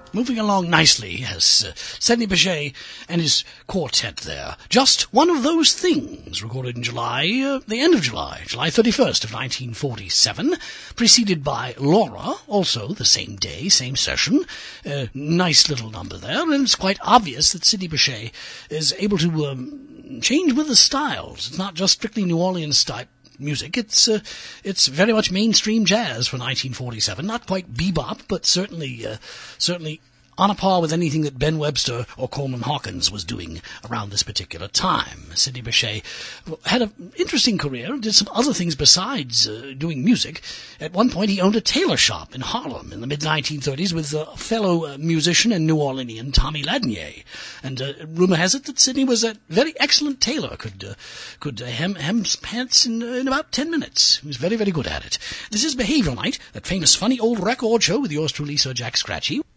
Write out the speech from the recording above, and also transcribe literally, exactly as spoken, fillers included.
Moving along nicely, yes. Uh, Sidney Bechet and his quartet there. Just One of Those Things, recorded in July, uh, the end of July, July thirty-first of nineteen forty-seven, preceded by Laura, also the same day, same session. Uh, nice little number there, and it's quite obvious that Sidney Bechet is able to um, change with the styles. It's not just strictly New Orleans style music. It's uh, it's very much mainstream jazz for nineteen forty-seven. Not quite bebop, but certainly uh, certainly on a par with anything that Ben Webster or Coleman Hawkins was doing around this particular time. Sidney Bechet had an interesting career, did some other things besides uh, doing music. At one point, he owned a tailor shop in Harlem in the mid nineteen thirties with a fellow uh, musician and New Orleanian Tommy Ladnier. And uh, rumor has it that Sidney was a very excellent tailor, could uh, could uh, hem, hem pants in, uh, in about ten minutes. He was very, very good at it. This is Behaviour Night, that famous funny old record show with yours truly, Sir Jack Scratchy.